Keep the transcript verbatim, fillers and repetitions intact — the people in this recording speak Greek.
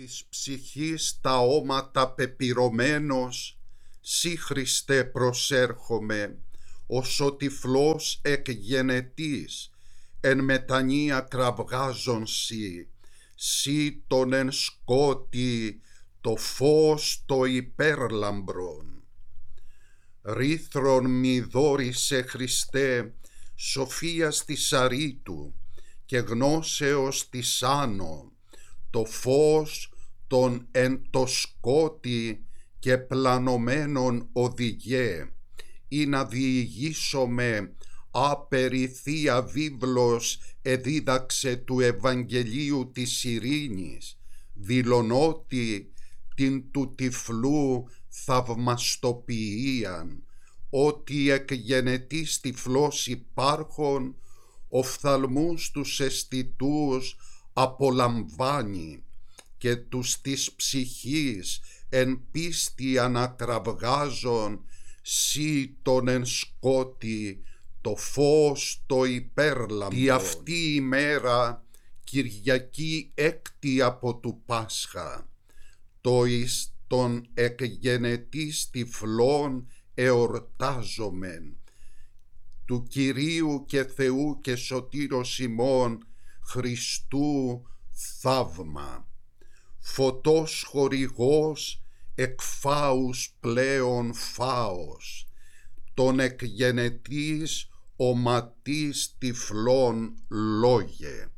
της ψυχής τα όματα πεπυρωμένος, σύ Χριστέ προσέρχομαι, ως ο τυφλός εκ γενετής, εν μετανία κραυγάζον σύ, σύ τον εν σκότη, το φως το υπέρλαμπρον. Ρίθρον μη δώρισε Χριστέ, σοφίας της αρήτου και γνώσεως της άνω, το φως των εν το σκότη και πλανωμένων οδηγέ, ή να διηγήσομαι άπερη Θεία Βίβλος εδίδαξε του Ευαγγελίου της ειρήνης, δηλωνότι την του τυφλού θαυμαστοποιίαν, ότι εκ γενετής τυφλός υπάρχων, οφθαλμούς τους αισθητούς απολαμβάνει και τους της ψυχής εν πίστη ανακραυγάζον, σύ τον εν σκότη το φως το υπέρλαμπρον. Τη αυτή ημέρα, Κυριακή έκτη από του Πάσχα, το εις των εκ γενετής τυφλών εορτάζομεν, του Κυρίου και Θεού και Σωτήρος ημών Χριστού θαύμα. Φωτός χορηγός εκ φάους πλέον φάος, τον εκ γενετής οματής τυφλών λόγε.